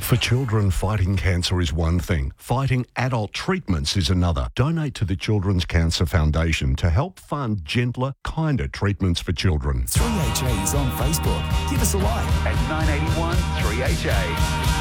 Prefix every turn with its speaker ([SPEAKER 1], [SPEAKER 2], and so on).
[SPEAKER 1] For children, fighting cancer is one thing. Fighting adult treatments is another. Donate to the Children's Cancer Foundation to help fund gentler, kinder treatments for children.
[SPEAKER 2] 3HA is on Facebook. Give us a like.
[SPEAKER 3] At 981 3HA.